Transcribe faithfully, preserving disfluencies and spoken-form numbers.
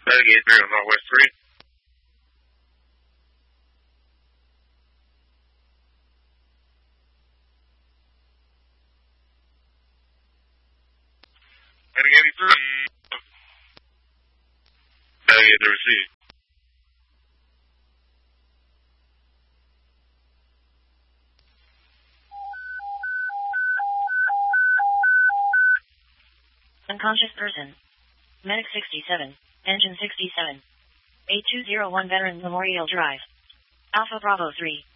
Renegade three on Northwest three. Renegade eighty-three. Renegade to receive. Unconscious person. Medic sixty-seven. Engine sixty-seven. eight two zero one Veteran Memorial Drive. Alpha Bravo three.